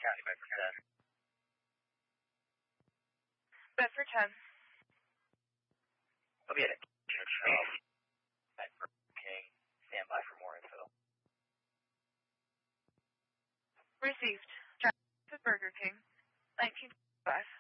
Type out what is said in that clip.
County, Bedford 10. Bedford 10. I'll be at a at Burger King. Stand by for more info. Received. Traffic at Burger King. 1955.